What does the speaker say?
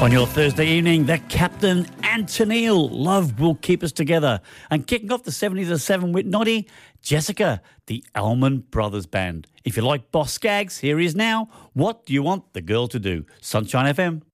On your Thursday evening, the Captain and Tennille, Love Will Keep Us Together. And kicking off the 70s at 7 with Noddy, Jessica, the Allman Brothers Band. If you like Boss Skaggs, here he is now. What do you want the girl to do? Sunshine FM.